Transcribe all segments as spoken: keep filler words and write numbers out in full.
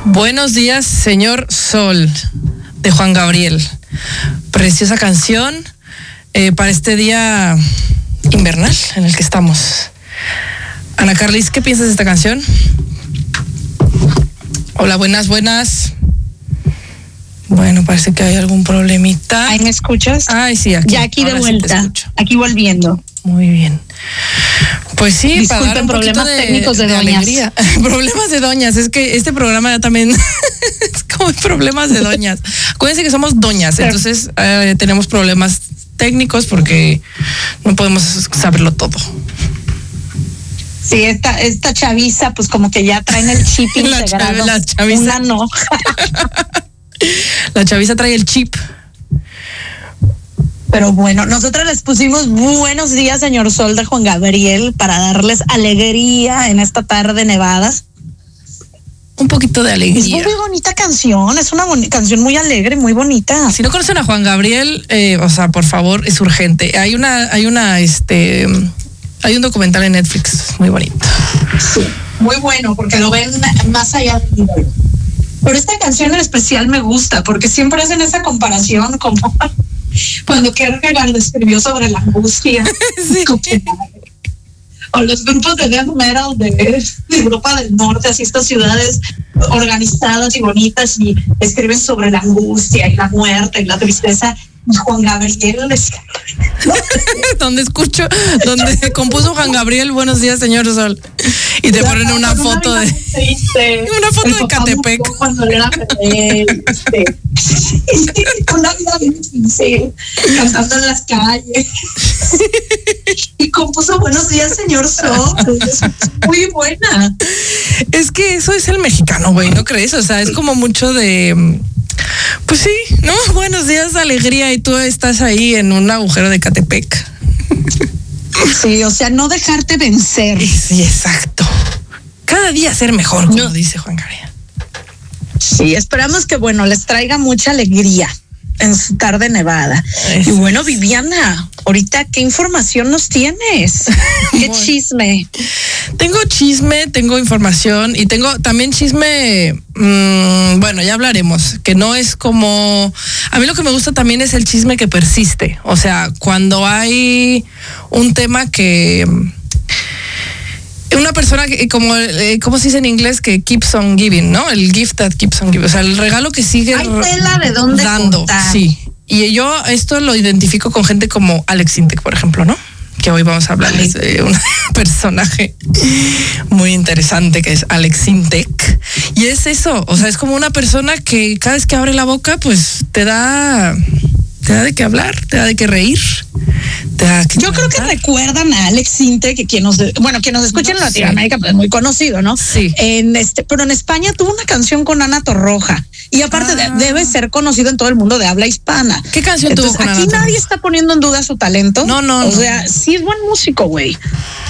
Buenos días, señor Sol, de Juan Gabriel. Preciosa canción eh, para este día invernal en el que estamos. Ana Carlis, ¿qué piensas de esta canción? Hola, buenas, buenas. Bueno, parece que hay algún problemita. ¿Ahí me escuchas? Ay, sí, aquí. Ya aquí de Ahora vuelta, sí aquí volviendo. Muy bien. Pues sí, Disculpen, para dar un problemas de, técnicos de, de doñas. alegría. Problemas de doñas, es que este programa ya también es como problemas de doñas. Acuérdense que somos doñas, Pero, entonces eh, tenemos problemas técnicos porque no podemos saberlo todo. Sí, esta, esta chaviza, pues como que ya traen el chip integrado. La chaviza. Una no. La chaviza trae el chip. Pero bueno, nosotros les pusimos buenos días, señor Sol de Juan Gabriel, para darles alegría en esta tarde nevada. Un poquito de alegría. Es muy bonita canción, es una bon- canción muy alegre, muy bonita. Si no conocen a Juan Gabriel, eh, o sea, por favor, es urgente. Hay una, hay una, este, hay un documental en Netflix muy bonito. Sí, muy bueno, porque lo ven más allá del video. Pero esta canción en especial me gusta, porque siempre hacen esa comparación como cuando Kierkegaard escribió sobre la angustia. Sí. O los grupos de death metal de, de Europa del Norte, así estas ciudades organizadas y bonitas, y escriben sobre la angustia y la muerte y la tristeza. Y Juan Gabriel les... donde escucho, donde compuso Juan Gabriel, buenos días, señor Sol. Y te ponen una foto de triste, una foto de Catepec. Cuando era bebé, este, una vida bien difícil, cantando en las calles. Y compuso buenos días, señor Sol. Es muy buena. Es que eso es el mexicano, güey, ¿no crees? O sea, es como mucho de... Pues sí, ¿no? Buenos días, alegría, y tú estás ahí en un agujero de Catepec. Sí, o sea, no dejarte vencer. Sí, exacto. Cada día ser mejor, como No. dice Juan Gabriel. Sí, esperamos que, bueno, les traiga mucha alegría en su tarde nevada. Eso Y bueno, Viviana, ahorita, ¿qué información nos tienes? ¿Qué Bueno. chisme? Tengo chisme, tengo información y tengo también chisme, mmm, bueno, ya hablaremos, que no es como... A mí lo que me gusta también es el chisme que persiste. O sea, cuando hay un tema que... Una persona que, como, eh, ¿cómo se dice en inglés? Que keeps on giving, ¿no? El gift that keeps on giving. O sea, el regalo que sigue Hay tela de dónde dando. cortar. Sí. Y yo esto lo identifico con gente como Alex Sintek, por ejemplo, ¿no? Que hoy vamos a hablarles de un personaje muy interesante que es Alex Sintek. Y es eso, o sea, es como una persona que cada vez que abre la boca, pues te da... Te da de qué hablar, te da de qué reír. Te da que Yo creo que recuerdan a Alex Sintek, que quien nos, bueno, quien nos escucha No en sé. Latinoamérica, pues es muy conocido, ¿no? Sí. En este, pero en España tuvo una canción con Ana Torroja. Y aparte Ah. de- debe ser conocido en todo el mundo de habla hispana. ¿Qué canción Entonces, tuvo con aquí Ana Torroja? nadie está poniendo en duda su talento. No, no, O no. sea, sí es buen músico, güey.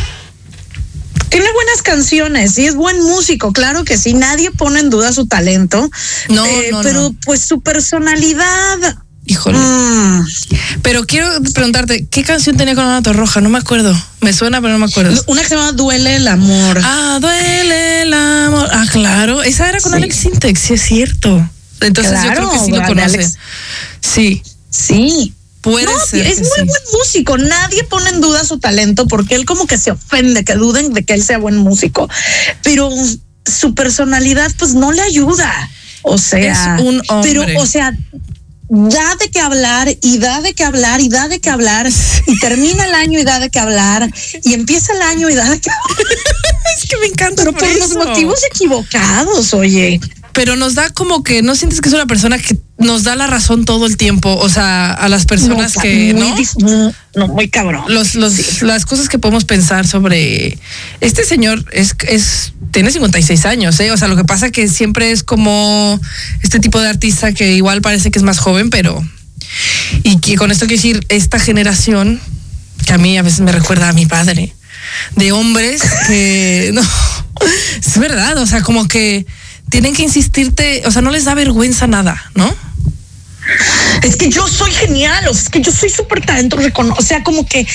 Tiene buenas canciones, sí es buen músico, claro que sí, nadie pone en duda su talento. No, eh, no, pero no. pues su personalidad. Híjole. mm, Pero quiero preguntarte, ¿qué canción tenía con Ana Torroja? No me acuerdo. Me suena, pero no me acuerdo. Una que se llama Duele el amor. Ah, duele el amor. Ah, claro. Esa era con Sí. Alex Sintek, sí es cierto. Entonces yo Claro, creo que sí lo de conoce. Alex. Sí, Sí. puede No, ser. es que muy sí. buen músico. Nadie pone en duda su talento porque él como que se ofende, que duden de que él sea buen músico. Pero su personalidad pues no le ayuda. O sea, Es un hombre. pero o sea, da de qué hablar y da de qué hablar y da de qué hablar y termina el año y da de qué hablar y empieza el año y da de qué hablar. Es que me encanta Pero por los eso. motivos equivocados, oye. Pero nos da como que, ¿no sientes que es una persona que nos da la razón todo el tiempo? O sea, a las personas No, que, muy ¿no? dif- no, muy cabrón. Los, los, Sí. Las cosas que podemos pensar sobre este señor es, es tiene cincuenta y seis años, ¿eh? O sea, lo que pasa que siempre es como este tipo de artista que igual parece que es más joven, pero y que con esto quiero decir, esta generación que a mí a veces me recuerda a mi padre, de hombres que no, es verdad, o sea, como que tienen que insistirte, o sea, no les da vergüenza nada, ¿no? Es que yo soy genial, o sea, es que yo soy súper talento, recono- o sea, como que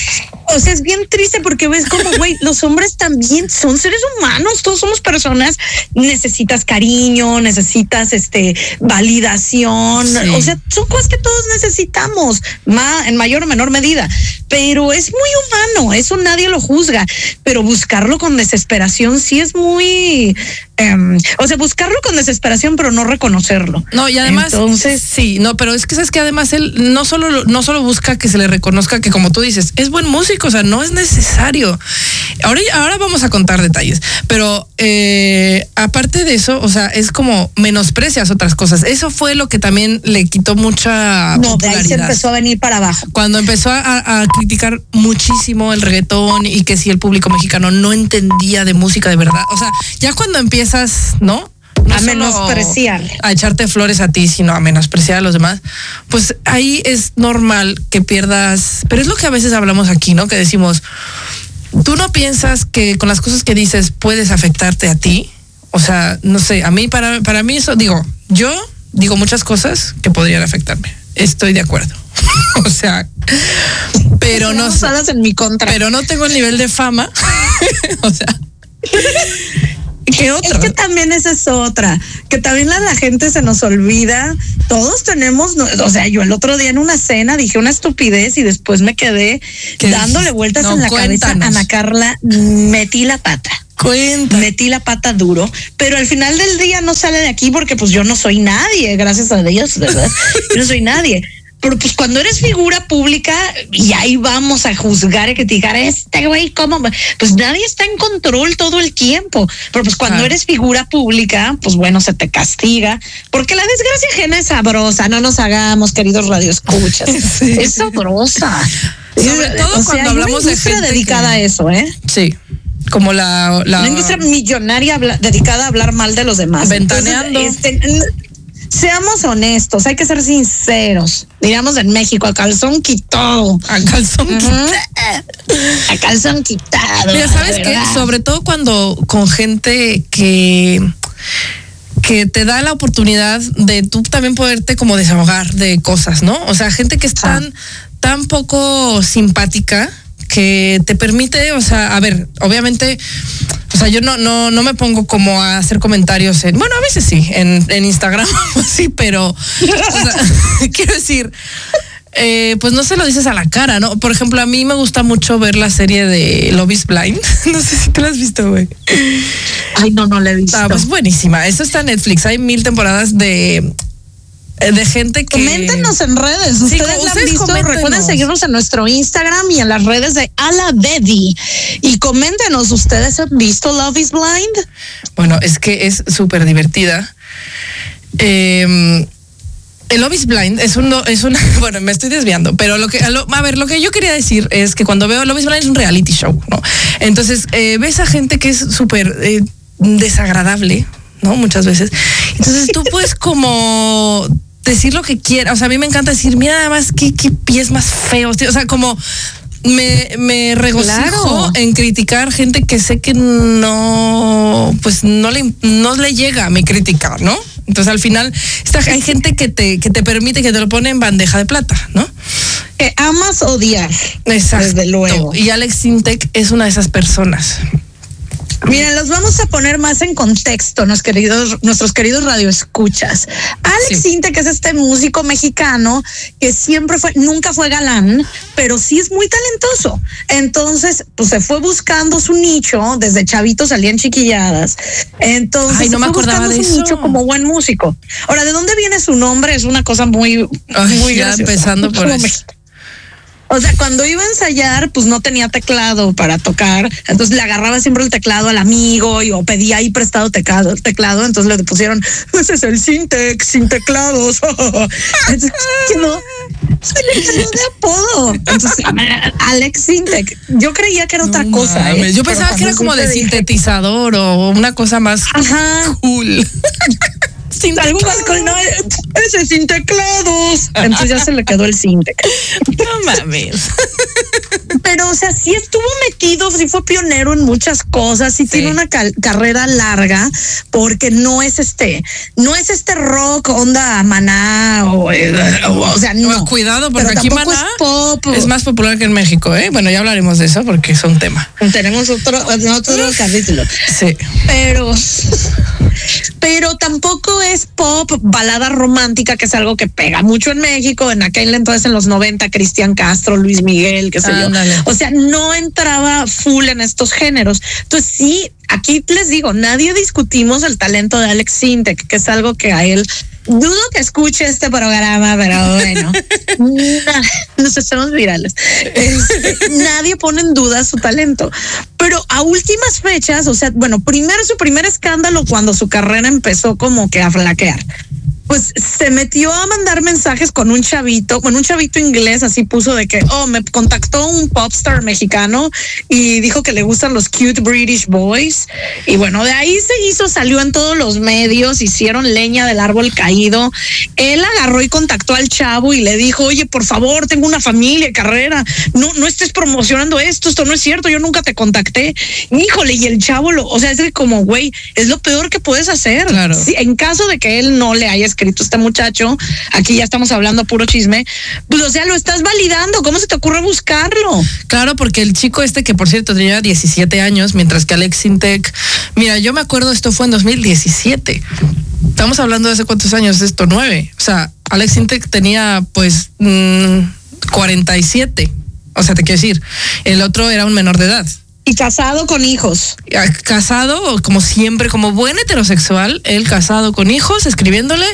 O sea, es bien triste porque ves como, güey, los hombres también son seres humanos, todos somos personas, necesitas cariño, necesitas este validación, sí. O sea, son cosas que todos necesitamos, ma, en mayor o menor medida, pero es muy humano, eso nadie lo juzga, pero buscarlo con desesperación sí es muy, um, o sea, buscarlo con desesperación, pero no reconocerlo. No, y además, entonces, sí, no, pero es que sabes que además él no solo, no solo busca que se le reconozca que, como tú dices, es buen músico, o sea, no es necesario. Ahora, ahora vamos a contar detalles, pero eh, aparte de eso, o sea, es como menosprecias otras cosas. Eso fue lo que también le quitó mucha no, popularidad. De ahí se empezó a venir para abajo. Cuando empezó a, a criticar muchísimo el reggaetón y que si el público mexicano no entendía de música de verdad. O sea, ya cuando empiezas, ¿no? No a menospreciar. A echarte flores a ti, sino a menospreciar a los demás, pues ahí es normal que pierdas, pero es lo que a veces hablamos aquí, ¿no? Que decimos, tú no piensas que con las cosas que dices puedes afectarte a ti, o sea, no sé, a mí, para, para mí eso, digo, yo digo muchas cosas que podrían afectarme, estoy de acuerdo, o sea, pero no, usadas en mi contra. Pero no tengo el nivel de fama, o sea... ¿Qué otro? Es que también esa es otra, que también la, la gente se nos olvida, todos tenemos, no, o sea, yo el otro día en una cena dije una estupidez y después me quedé dándole vueltas no, en la cuéntanos. cabeza a Ana Carla, metí la pata. Cuenta. Metí la pata duro, pero al final del día no sale de aquí porque pues yo no soy nadie, gracias a Dios, ¿verdad? Yo no soy nadie. Pero pues cuando eres figura pública y ahí vamos a juzgar y criticar este güey, ¿cómo? Pues nadie está en control todo el tiempo. Pero pues cuando ah. eres figura pública, pues bueno, se te castiga. Porque la desgracia ajena es sabrosa, no nos hagamos, queridos radioescuchas. Sí. Es sabrosa. Sobre todo o cuando sea, hablamos de gente dedicada que... a eso, ¿eh? Sí. Como la... la... Una industria millonaria habla, dedicada a hablar mal de los demás. Ventaneando. Entonces, este, seamos honestos, hay que ser sinceros. Diríamos en México, a calzón quitado. A calzón uh-huh. quitado. A calzón quitado. Mira, ¿sabes qué? Sobre todo cuando con gente que... que te da la oportunidad de tú también poderte como desahogar de cosas, ¿no? O sea, gente que es tan, ah. tan poco simpática que te permite, o sea, a ver, obviamente, o sea, yo no, no, no me pongo como a hacer comentarios en, bueno, a veces sí, en, en Instagram, sí, pero, o sea, quiero decir, eh, pues no se lo dices a la cara, ¿no? Por ejemplo, a mí me gusta mucho ver la serie de Love is Blind. No sé si te la has visto, güey. Ay, no, no la he visto. Ah, pues buenísima. Esto está en Netflix. Hay mil temporadas de... de gente que... Coméntenos en redes. Sí, ustedes la han visto. Recuerden seguirnos en nuestro Instagram y en las redes de Ala Dedi. Y coméntenos, ¿ustedes han visto Love is Blind? Bueno, es que es súper divertida. Eh... El Love is Blind es un, es una, bueno, me estoy desviando, pero lo que, a, lo, a ver, lo que yo quería decir es que cuando veo Love is Blind es un reality show, ¿no? Entonces, eh, ves a gente que es súper eh, desagradable, ¿no? Muchas veces. Entonces tú puedes como decir lo que quieras, o sea, a mí me encanta decir, mira nada más qué, qué pies más feos, tío. O sea, como me, me regocijo claro. en criticar gente que sé que no, pues no le, no le llega a mi crítica, ¿no? Entonces al final está, hay gente que te, que te permite, que te lo pone en bandeja de plata, ¿no? Que amas odiar. Exacto. Desde luego. Y Alex Sintek es una de esas personas. Miren, los vamos a poner más en contexto, nuestros queridos, nuestros queridos radioescuchas. Alex sí. Sintek es este músico mexicano que siempre fue, nunca fue galán, pero sí es muy talentoso. Entonces, pues se fue buscando su nicho, desde chavito salían chiquilladas. Entonces, Ay, no me acordaba de su eso. nicho como buen músico. Ahora, ¿de dónde viene su nombre? Es una cosa muy, Ay, muy ya graciosa. empezando por eso. México. O sea, cuando iba a ensayar, pues no tenía teclado para tocar, entonces le agarraba siempre el teclado al amigo y o pedía ahí prestado teclado, teclado, entonces le pusieron, ese es el Sintek, sin teclados. Entonces, no, se le quedó de apodo. Entonces, Alex Sintek, yo creía que era otra no cosa. ¿eh? Yo pensaba que era como de dije, sintetizador o una cosa más Ajá. cool. Sin algo más con no, ese sin teclados. Entonces ya se le quedó el Sintek. No mames. Pero, o sea, sí estuvo metido, sí fue pionero en muchas cosas, sí, sí. tiene una cal- carrera larga, porque no es este, no es este rock onda Maná o, o, o sea, no. Bueno, cuidado, porque Pero aquí tampoco Maná es pop. es más popular que en México, ¿eh? Bueno, ya hablaremos de eso porque es un tema. Tenemos otro, otro capítulo. Sí. Pero, pero tampoco es pop, balada romántica, que es algo que pega mucho en México. En aquel entonces, en los noventa, Cristian Castro, Luis Miguel, qué sé ah, yo. Dale. O sea, no entraba full en estos géneros. Entonces, sí, aquí les digo, nadie discutimos el talento de Alex Sintek, que es algo que a él dudo que escuche este programa, pero bueno, nos hacemos virales. Este, nadie pone en duda su talento. Pero a últimas fechas, o sea, bueno, primero su primer escándalo cuando su carrera empezó como que a flaquear. Pues se metió a mandar mensajes con un chavito, bueno, un chavito inglés, así puso de que, oh, me contactó un popstar mexicano y dijo que le gustan los cute British boys. Y bueno, de ahí se hizo, salió en todos los medios, hicieron leña del árbol caído. Él agarró y contactó al chavo y le dijo, oye, por favor, tengo una familia, carrera, no, no estés promocionando esto, esto no es cierto, yo nunca te contacté. Híjole, y el chavo, lo, o sea, es como, güey, es lo peor que puedes hacer. Claro. Si, en caso de que él no le haya escrito a este muchacho, aquí ya estamos hablando puro chisme, pues o sea, lo estás validando, ¿cómo se te ocurre buscarlo? Claro, porque el chico este, que por cierto tenía diecisiete años, mientras que Alex Sintek, mira, yo me acuerdo, esto fue en dos mil diecisiete. Estamos hablando de hace cuántos años, esto, nueve. O sea, Alex Sintek tenía pues mmm, cuarenta y siete. O sea, te quiero decir, el otro era un menor de edad. Y casado con hijos. Casado, como siempre, como buen heterosexual, él casado con hijos, escribiéndole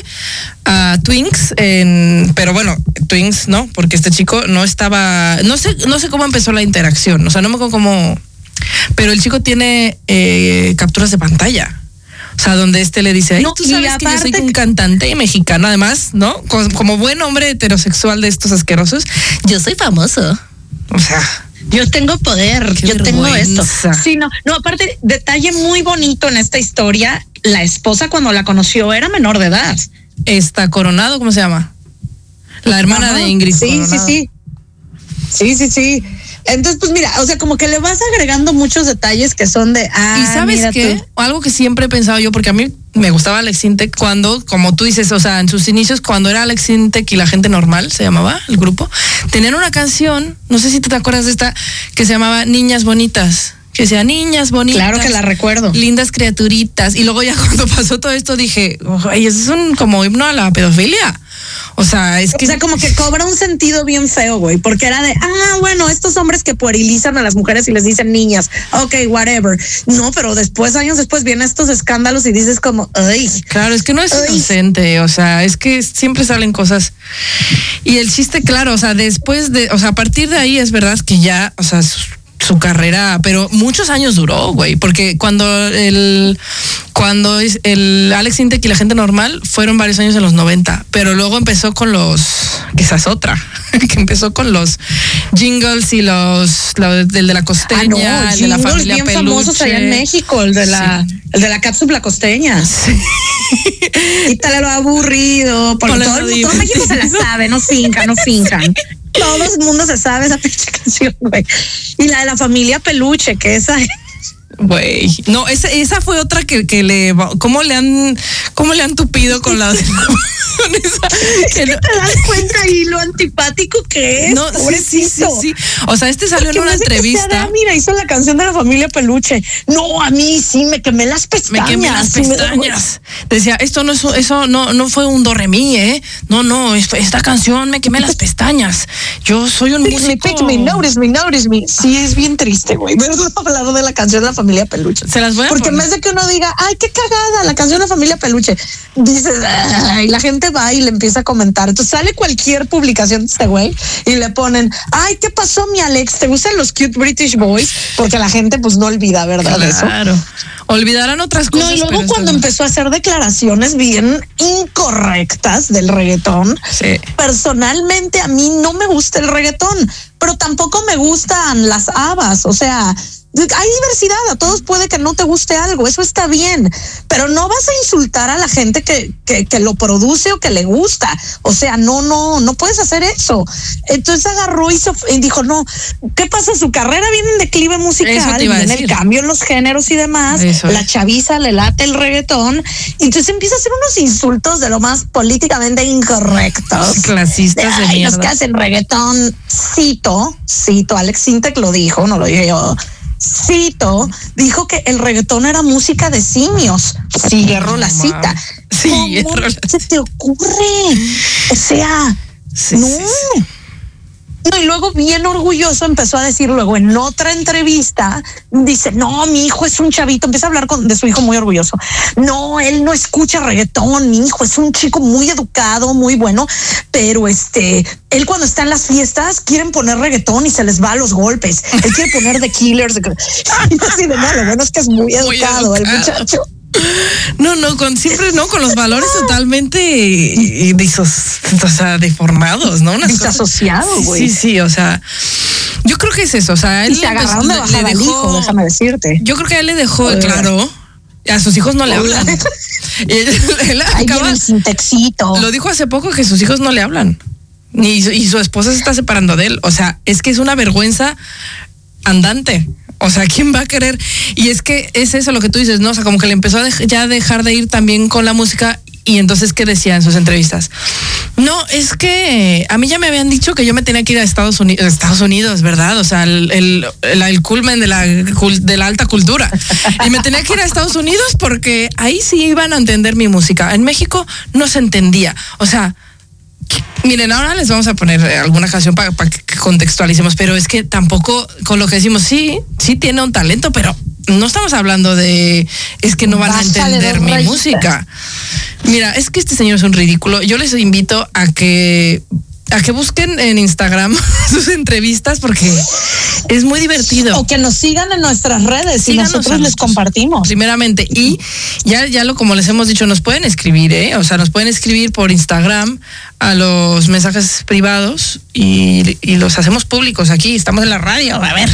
a Twinks, en, pero bueno, Twinks no, porque este chico no estaba, no sé, no sé cómo empezó la interacción, o sea, no me acuerdo cómo, pero el chico tiene eh, capturas de pantalla. O sea, donde este le dice, ay, no, tú sabes que yo soy un cantante mexicano, además, ¿no? Como, como buen hombre heterosexual de estos asquerosos, yo soy famoso. O sea, yo tengo poder, qué yo vergüenza. tengo esto. Sí, no, no, aparte, detalle muy bonito en esta historia, la esposa cuando la conoció era menor de edad. Está Coronado, ¿cómo se llama? La hermana Ajá, de Ingrid sí, Coronado. Sí, sí, sí. Sí, sí, sí. Entonces, pues mira, o sea, como que le vas agregando muchos detalles que son de, ah, ¿y sabes qué? Tú. Algo que siempre he pensado yo, porque a mí me gustaba Alex Sintek cuando, como tú dices, o sea, en sus inicios, cuando era Alex Sintek y la gente normal, se llamaba el grupo, tenían una canción, no sé si tú te acuerdas de esta, que se llamaba Niñas Bonitas. Que sea niñas bonitas. Claro que la recuerdo. Lindas criaturitas. Y luego ya cuando pasó todo esto dije, ay, eso es un como himno a la pedofilia. O sea, es que... O sea, como que cobra un sentido bien feo, güey, porque era de, ah, bueno, estos hombres que puerilizan a las mujeres y les dicen niñas, ok, whatever. No, pero después, años después, vienen estos escándalos y dices como, ay. Claro, es que no es ay. inocente, o sea, es que siempre salen cosas. Y el chiste, claro, o sea, después de, o sea, a partir de ahí es verdad que ya, o sea, su carrera, pero muchos años duró, güey, porque cuando el cuando el Alex Sintek y la gente normal fueron varios años en los noventa, pero luego empezó con los, que esa es otra, que empezó con los jingles y los, lo, el de la costeña, ah, no, el de la familia bien Peluche. Famosos allá en México, el de la, sí. el de la cápsula la costeña. Sí. Quítale lo aburrido, porque todo, el mundo, todo México se la sabe, no finjan, no finjan. Todo el mundo se sabe esa pinche canción, güey. Y la de la familia Peluche, que esa... Güey, no, esa, esa fue otra que, que le, ¿cómo le han, cómo le han tupido con la, con esa? Que no, ¿te das cuenta ahí lo antipático que es? No, sí, sí, sí, sí. O sea, este salió Porque en una entrevista. Sea, mira, hizo la canción de la familia Peluche. No, a mí sí me quemé las pestañas. Me quemé las pestañas. Decía, esto no es, eso no, no fue un do re mi, eh. No, no, esta canción me quemé las pestañas. Yo soy un pick músico. Me, pick me, notice me, notice me. Sí, es bien triste, güey. Pero no hablado de la canción de la familia Peluche. Se las voy a Porque poner. en vez de que uno diga, ay, qué cagada, la canción de la familia Peluche, dices, y la gente va y le empieza a comentar. Entonces sale cualquier publicación de este güey y le ponen, ay, ¿qué pasó, mi Alex? ¿Te gustan los cute British boys? Porque la gente pues no olvida, ¿verdad? Claro. Eso. Claro. Olvidarán otras cosas. No, y luego cuando empezó a hacer declaraciones bien incorrectas del reggaetón, sí. Personalmente a mí no me gusta el reggaetón, pero tampoco me gustan las habas, o sea, hay diversidad, a todos puede que no te guste algo, eso está bien, pero no vas a insultar a la gente que, que, que lo produce o que le gusta. O sea, no, no, no puedes hacer eso. Entonces agarró y, se, y dijo, no, ¿qué pasa? Su carrera viene en declive musical, viene el cambio en los géneros y demás, eso la es. Chaviza le late el reggaetón, y entonces empieza a hacer unos insultos de lo más políticamente incorrectos. Clasistas de, de mierda. Los que hacen reggaetón, cito, cito, Alex Sintek lo dijo, no lo dije yo, cito, dijo que el reggaetón era música de simios. Cierro la cita. Sí, ¿cómo la se te ocurre? O sea, sí, no. Sí, sí. No, y luego bien orgulloso empezó a decir luego en otra entrevista, dice, no, mi hijo es un chavito, empieza a hablar con, de su hijo muy orgulloso. No, él no escucha reggaetón, mi hijo es un chico muy educado, muy bueno, pero este, él cuando está en las fiestas quieren poner reggaetón y se les va a los golpes. Él quiere poner The Killers. Así de, no, lo bueno es que es muy educado, muy educado. el muchacho. No, no, con siempre, no, con los valores totalmente disos, o sea, deformados, ¿no? Disasociados, güey. Sí, sí, o sea, yo creo que es eso, o sea, él y se agarraron de bajada al hijo, déjame decirte. Yo creo que a él le dejó, Oye. claro, a sus hijos no le hablan. él, él Ahí acaba, viene el sintexito. Lo dijo hace poco que sus hijos no le hablan. Ni, y su esposa se está separando de él. O sea, es que es una vergüenza andante. O sea, ¿quién va a querer? Y es que es eso lo que tú dices, ¿no? O sea, como que le empezó a dej- ya dejar de ir también con la música. Y entonces, ¿qué decía en sus entrevistas? No, es que a mí ya me habían dicho que yo me tenía que ir a Estados Unidos, Estados Unidos, ¿verdad? O sea, el, el, el, el culmen de la, de la alta cultura. Y me tenía que ir a Estados Unidos porque ahí sí iban a entender mi música. En México no se entendía. O sea, miren, ahora les vamos a poner alguna canción para pa que contextualicemos, pero es que tampoco con lo que decimos, sí, sí tiene un talento, pero no estamos hablando de, es que no van Bájale a entender mi raíces. música. Mira, es que este señor es un ridículo. Yo les invito a que a que busquen en Instagram sus entrevistas porque es muy divertido. O que nos sigan en nuestras redes y nosotros les compartimos. Primeramente, y ya, ya lo como les hemos dicho, nos pueden escribir, ¿eh? O sea, nos pueden escribir por Instagram a los mensajes privados y, y los hacemos públicos aquí. Estamos en la radio, a ver.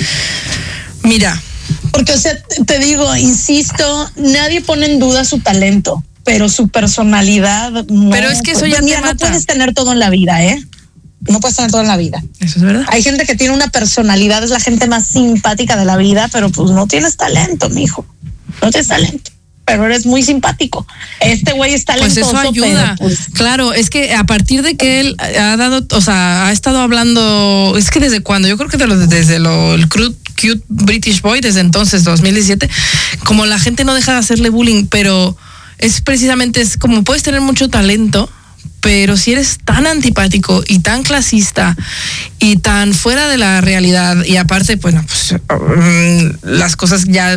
Mira. Porque, o sea, te digo, insisto, nadie pone en duda su talento, pero su personalidad no. Pero es que eso ya mira, te mata. No puedes tener todo en la vida, ¿eh? No puedes tener todo en la vida. Eso es verdad. Hay gente que tiene una personalidad, es la gente más simpática de la vida, pero pues no tienes talento, mijo. No tienes talento. Pero eres muy simpático. Este güey es talentoso. Pues eso ayuda. Pero, pues, claro, es que a partir de que él ha dado, o sea, ha estado hablando, es que desde cuando, yo creo que de lo, desde lo, el cute, cute British Boy, desde entonces, dos mil diecisiete, como la gente no deja de hacerle bullying, pero es precisamente, es como puedes tener mucho talento, pero si eres tan antipático y tan clasista y tan fuera de la realidad, y aparte, bueno, pues um, las cosas ya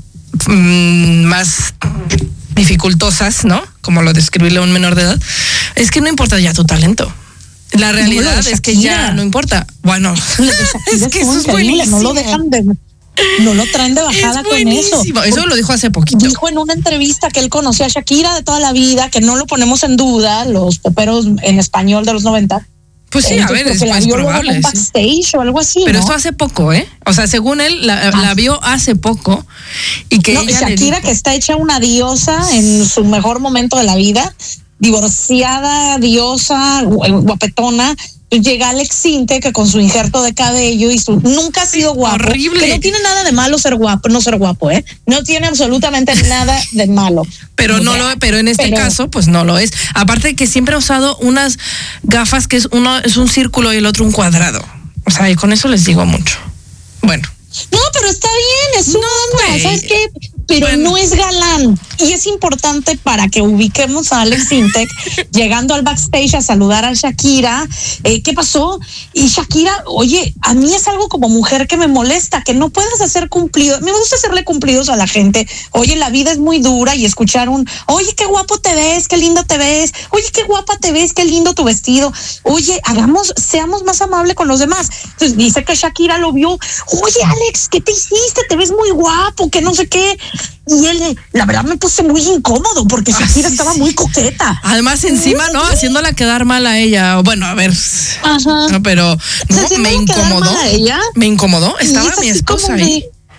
más dificultosas, ¿no? Como lo de escribirle a un menor de edad, es que no importa ya tu talento. La realidad no, es que ya no importa. Bueno, es que eso es buenísimo. No lo dejan de, no lo traen de bajada con eso. Eso lo dijo hace poquito. Dijo en una entrevista que él conocía a Shakira de toda la vida, que no lo ponemos en duda, los poperos en español de los noventa. Pues sí, Entonces, a ver, es más probable. En un backstage sí. o algo así. Pero ¿no? esto hace poco, ¿eh? O sea, según él, la, ah. la vio hace poco. Y que no, ella Shakira, le dijo, que está hecha una diosa en su mejor momento de la vida, divorciada, diosa, guapetona. Llega Alex Sintek, que con su injerto de cabello y su nunca ha sido guapo. Horrible. Que no tiene nada de malo ser guapo, no ser guapo, ¿eh? No tiene absolutamente nada de malo. Pero no lo, pero en este pero, caso, pues no lo es. Aparte de que siempre ha usado unas gafas que es uno es un círculo y el otro un cuadrado. O sea, y con eso les digo mucho. Bueno. No, pero está bien, es una no, onda, ¿sabes qué? Pero bueno. No es galán. Y es importante para que ubiquemos a Alex Sintek llegando al backstage a saludar a Shakira. Eh, ¿Qué pasó? Y Shakira, oye, a mí es algo como mujer que me molesta, que no puedas hacer cumplidos. Me gusta hacerle cumplidos a la gente. Oye, la vida es muy dura y escuchar un, oye, qué guapo te ves, qué lindo te ves. Oye, qué guapa te ves, qué lindo tu vestido. Oye, hagamos, seamos más amables con los demás. Entonces dice que Shakira lo vio. Oye, Alex, ¿qué te hiciste? Te ves muy guapo, que no sé qué. Y él, la verdad, me puse muy incómodo porque Shakira ah, sí, estaba sí. muy coqueta. Además, encima, ¿no? Haciéndola quedar mal a ella. Bueno, a ver. Ajá. No, pero no, me incomodó. A ella. Me incomodó. Estaba mi esposa ahí.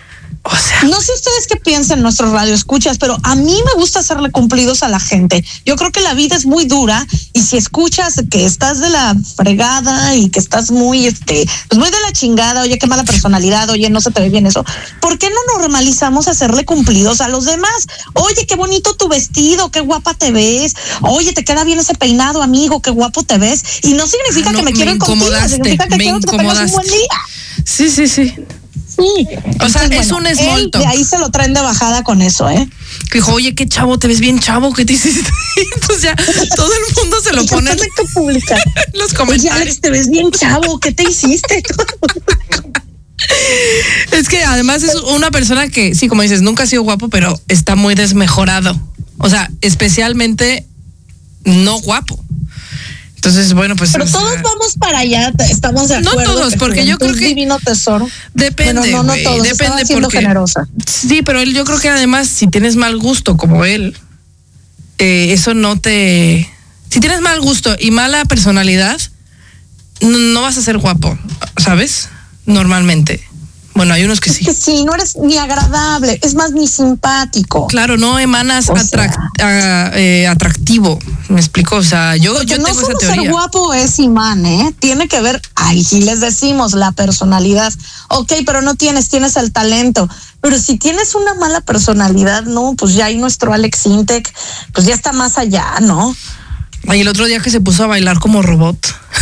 O sea, no sé ustedes qué piensan, nuestros radioescuchas, pero a mí me gusta hacerle cumplidos a la gente. Yo creo que la vida es muy dura y si escuchas que estás de la fregada y que estás muy, este, pues muy de la chingada, oye, qué mala personalidad, oye, no se te ve bien eso, ¿por qué no normalizamos hacerle cumplidos a los demás? Oye, qué bonito tu vestido, qué guapa te ves, oye, te queda bien ese peinado, amigo, qué guapo te ves. Y no significa ah, no, que me, me quiero ir contigo, significa que me quiero que tengas un buen día. Sí, sí, sí. Sí. O sea, Entonces, es bueno, un small él talk. de ahí se lo traen de bajada con eso, ¿eh? Que dijo, oye, qué chavo, te ves bien chavo, ¿qué te hiciste? Entonces ya todo el mundo se lo pone en los comentarios. Oye, Alex, te ves bien chavo, ¿qué te hiciste? Es que además es una persona que, sí, como dices, nunca ha sido guapo, pero está muy desmejorado. O sea, especialmente no guapo. Entonces, bueno, pues... Pero o sea, todos vamos para allá, estamos de acuerdo. No todos, porque yo creo que... Divino tesoro. Depende, bueno, no, no todos, depende siendo porque... generosa. Sí, pero él, yo creo que además, si tienes mal gusto como él, eh, eso no te... Si tienes mal gusto y mala personalidad, no, no vas a ser guapo, ¿sabes? Normalmente. Bueno, hay unos que es sí. Que sí, no eres ni agradable, es más ni simpático. Claro, no emanas atract, a, eh, atractivo, me explico, o sea, yo, yo no tengo solo esa teoría. Ser guapo es imán, ¿eh? Tiene que ver, ahí sí les decimos, la personalidad. Ok, pero no tienes, tienes el talento. Pero si tienes una mala personalidad, no, pues ya ahí nuestro Alex Sintek, pues ya está más allá, ¿no? Ay, el otro día que se puso a bailar como robot.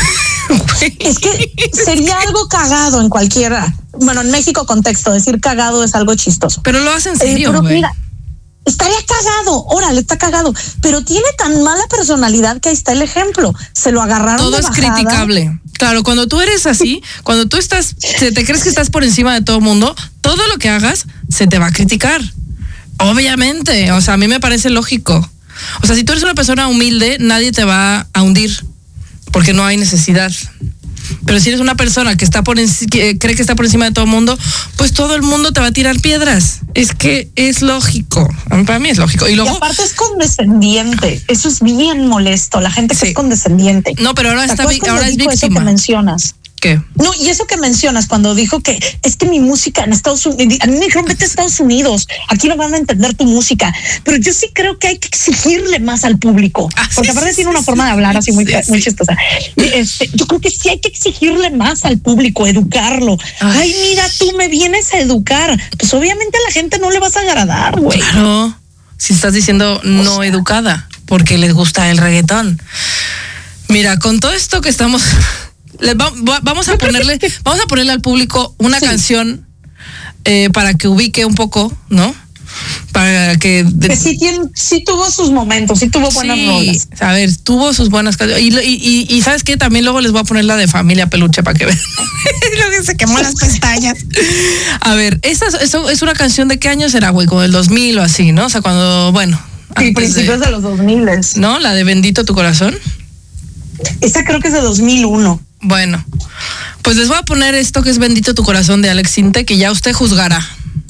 Es que sería algo cagado en cualquiera. Bueno, en México contexto, decir cagado es algo chistoso. Pero lo hace en serio, eh, pero güey. mira, estaría cagado, órale, está cagado. Pero tiene tan mala personalidad que ahí está el ejemplo. Se lo agarraron Todo de es bajada. criticable. Claro, cuando tú eres así, cuando tú estás, te, te crees que estás por encima de todo el mundo, todo lo que hagas se te va a criticar. Obviamente, o sea, a mí me parece lógico. O sea, si tú eres una persona humilde, nadie te va a hundir, porque no hay necesidad. Pero si eres una persona que está por enci- que cree que está por encima de todo el mundo, pues todo el mundo te va a tirar piedras. Es que es lógico. Para mí es lógico. Y luego, Y aparte es condescendiente. Eso es bien molesto. La gente que Sí. es condescendiente. no, pero ahora ¿Te está acuerdas vi- cuando ahora es dijo eso que víctima. mencionas? ¿Qué? No, y eso que mencionas cuando dijo que es que mi música en Estados Unidos, a mí me dijeron vete a Estados Unidos, aquí no van a entender tu música, pero yo sí creo que hay que exigirle más al público, Ah, porque sí, aparte sí, tiene sí, una forma sí, de hablar así muy, sí, muy sí. chistosa. Este, yo creo que sí hay que exigirle más al público, educarlo. Ay. Ay, mira, tú me vienes a educar. Pues obviamente a la gente no le vas a agradar, güey. Claro, si estás diciendo no educada, porque les gusta el reggaetón. Mira, con todo esto que estamos, les va- va- vamos a ponerle, vamos a ponerle al público una Sí. canción eh, para que ubique un poco, ¿no? Para que, Que sí, tiene, sí tuvo sus momentos, sí tuvo buenas sí, rolas. a ver, tuvo sus buenas canciones. Y, y, y, y sabes qué, también luego les voy a poner la de Familia Peluche para que vean. Luego se quemó las pestañas. A ver, esta es, eso es una canción de qué año será, güey, como del dos mil o así, ¿no? O sea, cuando, bueno. Sí, antes principios de, de, de los dos mil. ¿no? La de Bendito tu corazón. Esa creo que es de dos mil uno. Bueno, pues les voy a poner esto que es Bendito tu corazón de Alex Sintek, que ya usted juzgará.